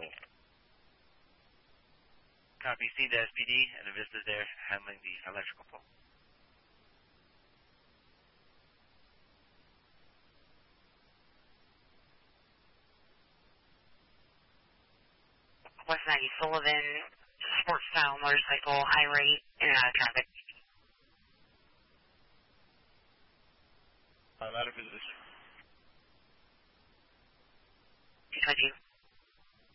Copy. See the SPD and the Vista there handling the electrical pole. West 90 Sullivan, sports style motorcycle, high rate, in and out of traffic. I'm out of position. 222.